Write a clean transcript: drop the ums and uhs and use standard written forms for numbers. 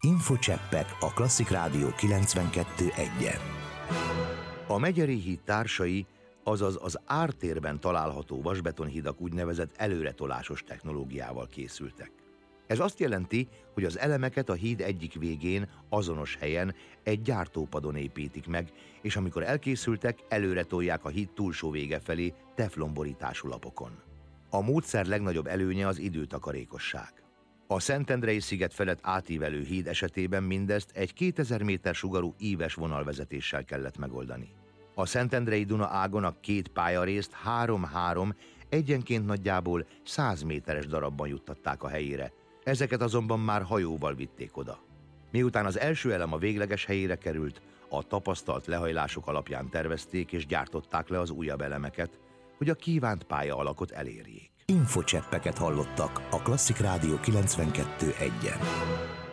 Infocseppek a Klasszik Rádió 92.1-en. A Megyeri híd társai, azaz az ártérben található vasbetonhidak úgynevezett előretolásos technológiával készültek. Ez azt jelenti, hogy az elemeket a híd egyik végén, azonos helyen, egy gyártópadon építik meg, és amikor elkészültek, előre tolják a híd túlsó vége felé teflonborítású lapokon. A módszer legnagyobb előnye az időtakarékosság. A Szentendrei-sziget felett átívelő híd esetében mindezt egy 2000 méter sugarú íves vonalvezetéssel kellett megoldani. A Szentendrei Duna ágon a két pályarészt 3-3, egyenként nagyjából 100 méteres darabban juttatták a helyére, ezeket azonban már hajóval vitték oda. Miután az első elem a végleges helyére került, a tapasztalt lehajlások alapján tervezték és gyártották le az újabb elemeket, hogy a kívánt pálya alakot elérjék. Infocseppeket hallottak a Klasszik Rádió 92.1-en.